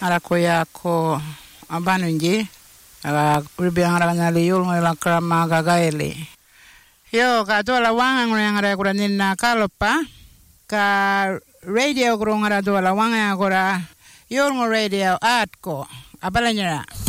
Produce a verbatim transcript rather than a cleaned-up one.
ngara ko ya ko abanunji aga ribi ngara ngali yul ngala krama gagaele yo ka tola wanga ngara ngara nina kalopa ka radio ngara tola wanga ngara yul radio atko abalanya